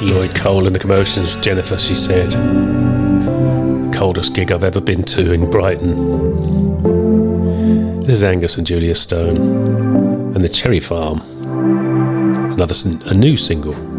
Lloyd Cole and the Commotions. Jennifer, she said, coldest gig I've ever been to in Brighton. This is Angus and Julia Stone and the Cherry Farm, a new single.